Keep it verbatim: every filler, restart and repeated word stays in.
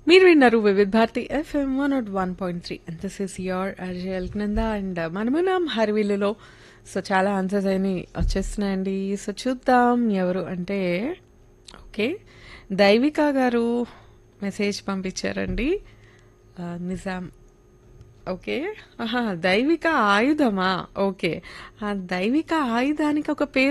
మీరు విన్నారు Vividh Bharati FM one not one point three and this is your అర్జల్ Nanda and మనమున్నాం హరివిల్లులో. So చాలా answers అయినాయి వచ్చేస్తున్నాయండి. సో చూద్దాం ఎవరు అంటే ఓకే దైవిక గారు మెసేజ్ పంపించారండి. ఆ, నిజాం ఓకే ఆహా దైవిక ఆయుధమా ఓకే ఆ దైవిక ఆయుధానికి ఒక పేరు